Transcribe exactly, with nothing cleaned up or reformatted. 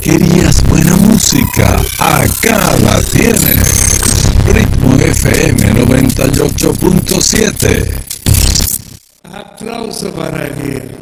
¿Querías buena música? Acá la tienes. Ritmo F M noventa y ocho punto siete. Aplauso para Aguirre.